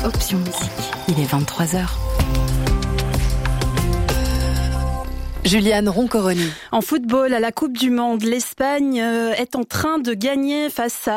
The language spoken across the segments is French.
Option Musique. Il est 23h. Juliane Roncoroni. En football, à la Coupe du Monde, l'Espagne est en train de gagner face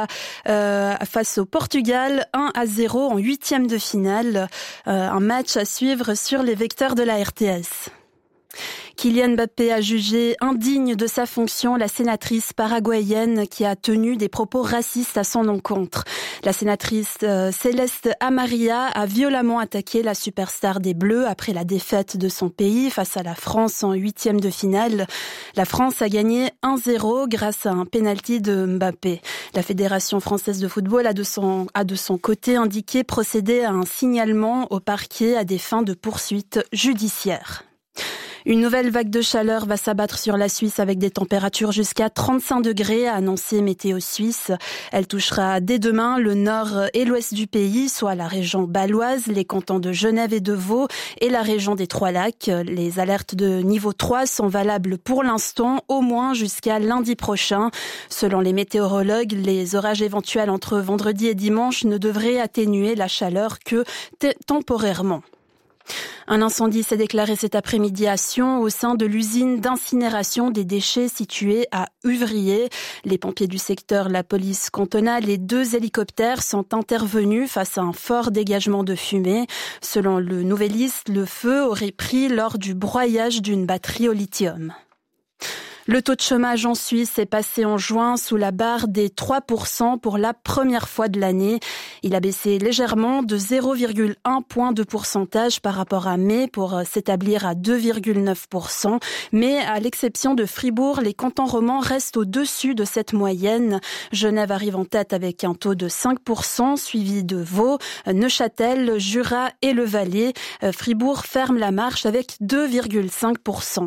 au Portugal 1-0 en 8e de finale. Un match à suivre sur les vecteurs de la RTS. Kylian Mbappé a jugé indigne de sa fonction la sénatrice paraguayenne qui a tenu des propos racistes à son encontre. La sénatrice Céleste Amaria a violemment attaqué la superstar des Bleus après la défaite de son pays face à la France en 8e de finale. La France a gagné 1-0 grâce à un penalty de Mbappé. La Fédération française de football a de son côté indiqué procéder à un signalement au parquet à des fins de poursuite judiciaire. Une nouvelle vague de chaleur va s'abattre sur la Suisse avec des températures jusqu'à 35 degrés, a annoncé Météo Suisse. Elle touchera dès demain le nord et l'ouest du pays, soit la région bâloise, les cantons de Genève et de Vaud et la région des Trois-Lacs. Les alertes de niveau 3 sont valables pour l'instant, au moins jusqu'à lundi prochain. Selon les météorologues, les orages éventuels entre vendredi et dimanche ne devraient atténuer la chaleur que temporairement. Un incendie s'est déclaré cet après-midi à Sion au sein de l'usine d'incinération des déchets située à Uvrier. Les pompiers du secteur, la police cantonale et 2 hélicoptères sont intervenus face à un fort dégagement de fumée. Selon le Nouvelliste, le feu aurait pris lors du broyage d'une batterie au lithium. Le taux de chômage en Suisse est passé en juin sous la barre des 3% pour la première fois de l'année. Il a baissé légèrement de 0,1 point de pourcentage par rapport à mai pour s'établir à 2,9%. Mais à l'exception de Fribourg, les cantons romans restent au-dessus de cette moyenne. Genève arrive en tête avec un taux de 5%, suivi de Vaud, Neuchâtel, Jura et le Valais. Fribourg ferme la marche avec 2,5%.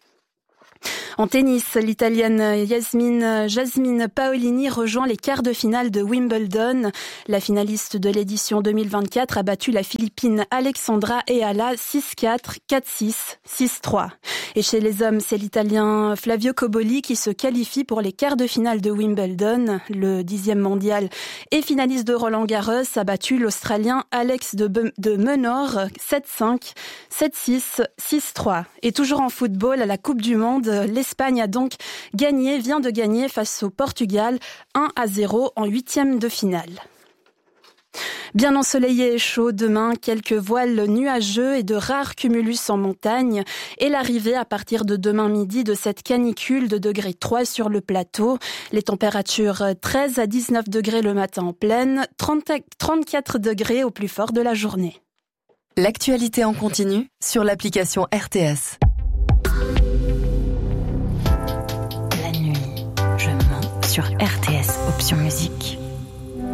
En tennis, l'Italienne Jasmine Paolini rejoint les quarts de finale de Wimbledon. La finaliste de l'édition 2024 a battu la Philippine Alexandra Eala 6-4, 4-6, 6-3. Et chez les hommes, c'est l'Italien Flavio Cobolli qui se qualifie pour les quarts de finale de Wimbledon. Le 10e mondial et finaliste de Roland-Garros a battu l'Australien Alex de Menor 7-5, 7-6, 6-3. Et toujours en football, à la Coupe du Monde, l'Espagne vient de gagner face au Portugal 1-0 en 8e de finale. Bien ensoleillé et chaud demain, quelques voiles nuageux et de rares cumulus en montagne et l'arrivée à partir de demain midi de cette canicule de degré 3 sur le plateau. Les températures 13 à 19 degrés le matin en plaine, 34 degrés au plus fort de la journée. L'actualité en continu sur l'application RTS. La nuit, je mens sur RTS Option Musique.